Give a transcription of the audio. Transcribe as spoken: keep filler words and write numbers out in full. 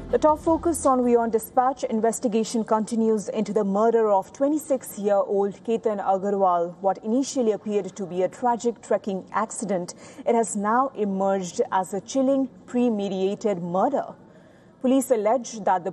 The top focus on WION Dispatch investigation continues into the murder of twenty-six-year-old Ketan Agarwal. What initially appeared to be a tragic trekking accident, it has now emerged as a chilling, premeditated murder. Police allege that the